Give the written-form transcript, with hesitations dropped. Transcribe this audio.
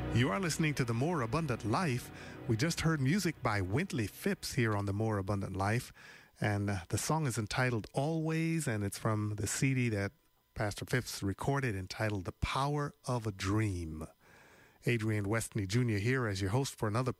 You are listening to The More Abundant Life. We just heard music by Wintley Phipps here on The More Abundant Life. And the song is entitled Always, and it's from the CD that Pastor Phipps recorded entitled The Power of a Dream. Adrian Westney Jr. here as your host for another